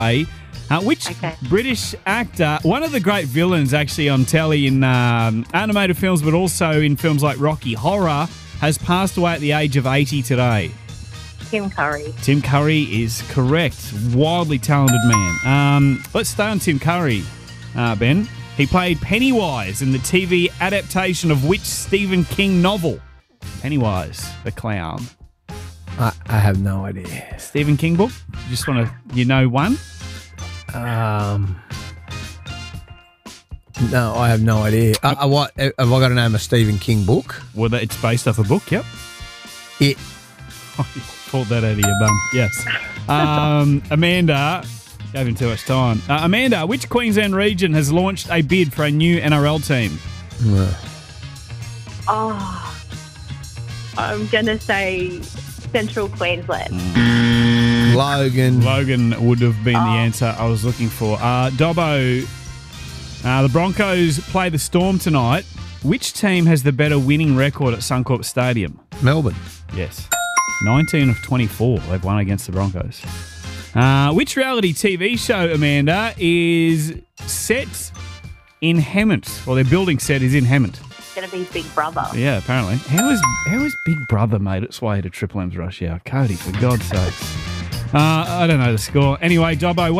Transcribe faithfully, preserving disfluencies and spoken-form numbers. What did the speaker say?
Uh, which Okay. British actor, one of the great villains actually on telly in um, animated films, but also in films like Rocky Horror, has passed away at the age of eighty today? Tim Curry. Tim Curry is correct. Wildly talented man. Um, let's stay on Tim Curry, uh, Ben. He played Pennywise in the T V adaptation of which Stephen King novel? Pennywise, the clown. I, I have no idea. Stephen King book? You just want to, you know one? Um, no, I have no idea. Uh, uh, what have I got to name a Stephen King book? Well, that- it's based off a book, yep. It. Oh, you pulled that out of your bum. Yes. Um, Amanda, gave him too much time. Uh, Amanda, which Queensland region has launched a bid for a new N R L team? Oh, I'm going to say Central Queensland. Logan. Logan would have been the answer I was looking for. Uh, Dobbo, uh, the Broncos play the Storm tonight. Which team has the better winning record at Suncorp Stadium? Melbourne. Yes. nineteen of twenty-four they've won against the Broncos. Uh, which reality T V show, Amanda, is set in Hemmant? Well, their building set is in Hemmant. It's going to be Big Brother. Yeah, apparently. How is how is Big Brother made its way to Triple M's Rush Hour? Cody, for God's sakes. Uh, I don't know the score. Anyway, Dobbo,